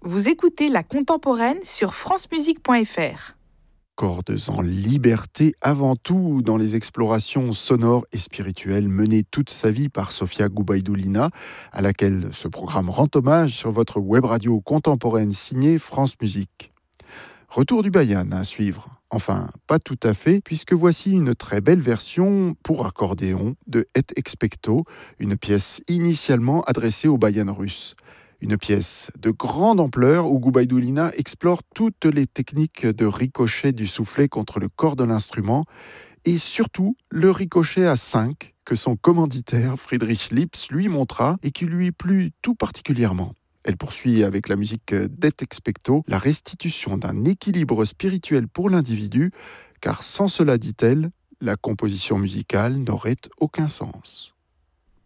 Vous écoutez La Contemporaine sur francemusique.fr. Cordes en liberté avant tout dans les explorations sonores et spirituelles menées toute sa vie par Sofia Gubaidoulina, à laquelle ce programme rend hommage sur votre web radio contemporaine signée France Musique. Retour du Bayan à suivre. Enfin, pas tout à fait, puisque voici une très belle version pour accordéon de Et Expecto, une pièce initialement adressée au Bayan russe. Une pièce de grande ampleur où Gubaidoulina explore toutes les techniques de ricochet du soufflet contre le corps de l'instrument et surtout le ricochet à 5 que son commanditaire Friedrich Lipps lui montra et qui lui plut tout particulièrement. Elle poursuit avec la musique d'Et Expecto la restitution d'un équilibre spirituel pour l'individu, car sans cela, dit-elle, la composition musicale n'aurait aucun sens.